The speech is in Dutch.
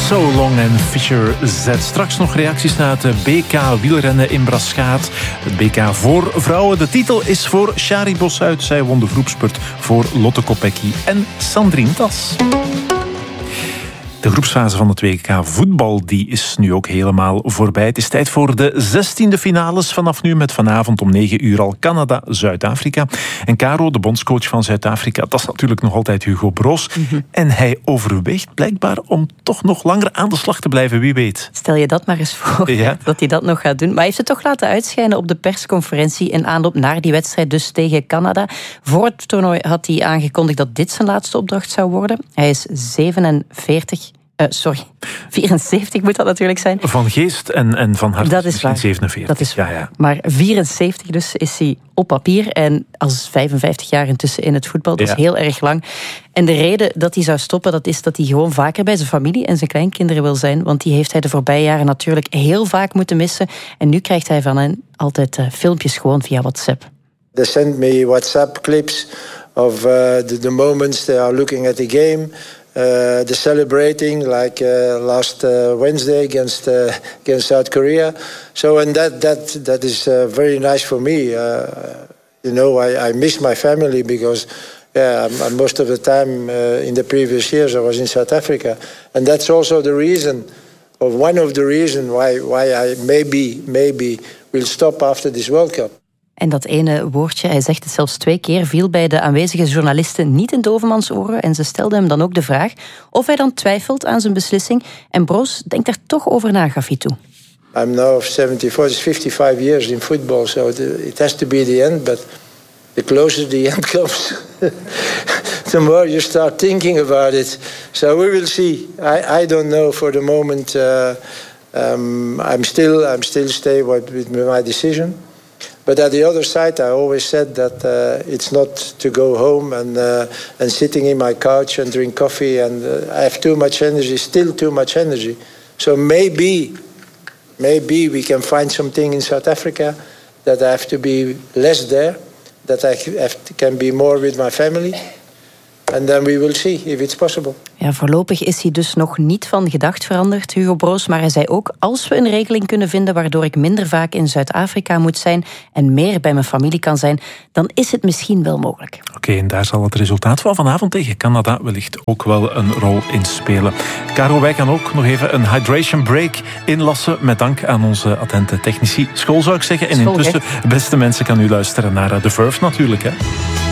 So Long en Fisher Z. Straks nog reacties naar het BK wielrennen in Braschaat. Het BK voor vrouwen. De titel is voor Shari Bosuit. Zij won de groepspurt voor Lotte Kopecky en Sandrine Tas. De groepsfase van het WK voetbal die is nu ook helemaal voorbij. Het is tijd voor de 16e finales. Vanaf nu met vanavond om 9 uur al Canada-Zuid-Afrika. En Caro, de bondscoach van Zuid-Afrika, dat is natuurlijk nog altijd Hugo Broos. En hij overweegt blijkbaar om toch nog langer aan de slag te blijven, wie weet. Stel je dat maar eens voor, dat hij dat nog gaat doen. Maar hij heeft het toch laten uitschijnen op de persconferentie in aanloop naar die wedstrijd dus tegen Canada. Voor het toernooi had hij aangekondigd dat dit zijn laatste opdracht zou worden. Hij is 74 moet dat natuurlijk zijn. Van geest en van hart. Dat is waar. 47. Dat is waar. Ja. Maar 74 dus is hij op papier. En als 55 jaar intussen in het voetbal. Dat is heel erg lang. En de reden dat hij zou stoppen, dat is dat hij gewoon vaker bij zijn familie en zijn kleinkinderen wil zijn. Want die heeft hij de voorbije jaren natuurlijk heel vaak moeten missen. En nu krijgt hij van hen altijd filmpjes gewoon via WhatsApp. They send me WhatsApp clips of the moments they are looking at the game. The celebrating, like last Wednesday against South Korea. So, and that is very nice for me. I miss my family because, most of the time in the previous years I was in South Africa, and that's also the reason, or one of the reasons why I maybe will stop after this World Cup. En dat ene woordje, hij zegt het zelfs 2 keer, viel bij de aanwezige journalisten niet in Dovenmans oren. En ze stelden hem dan ook de vraag of hij dan twijfelt aan zijn beslissing. En Broos denkt er toch over na, gaf hij toe. I'm now 74, it's 55 years in football, so it has to be the end. But the closer the end comes, the more you start thinking about it. So we will see. I don't know for the moment. I'm still stay with my decision. But at the other side, I always said that it's not to go home and sitting in my couch and drink coffee. And I have too much energy, still too much energy. So maybe we can find something in South Africa that I have to be less there, that I can be more with my family. And then we will see if it's possible. Ja, voorlopig is hij dus nog niet van gedacht veranderd, Hugo Broos. Maar hij zei ook, als we een regeling kunnen vinden waardoor ik minder vaak in Zuid-Afrika moet zijn en meer bij mijn familie kan zijn, dan is het misschien wel mogelijk. Oké, en daar zal het resultaat van vanavond tegen Canada wellicht ook wel een rol in spelen. Caro, wij gaan ook nog even een hydration break inlassen met dank aan onze attente technici. School zou ik zeggen. En intussen, beste mensen, kan u luisteren naar The Verve natuurlijk, hè.